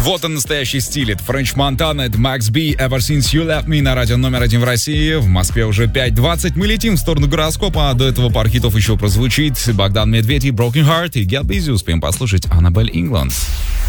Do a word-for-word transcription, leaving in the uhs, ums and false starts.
Вот он, настоящий стиль. Это French Montana, это Max B, Ever Since You Left Me на радио номер один в России. В Москве уже пять двадцать. Мы летим в сторону гороскопа, а до этого пар хитов еще прозвучит. Богдан Медведев, Broken Heart и Get Busy. Успеем послушать Annabelle England.